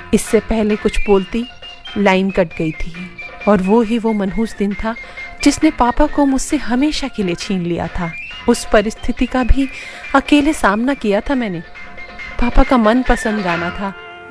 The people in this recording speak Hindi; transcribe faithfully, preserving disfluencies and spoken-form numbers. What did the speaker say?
इससे पहले कुछ बोलती लाइन कट गई थी और वो ही वो मनहूस दिन था जिसने पापा को मुझसे हमेशा के लिए छीन लिया था। उस परिस्थिति का भी अकेले सामना किया था मैंने। पापा का मनपसंद गाना था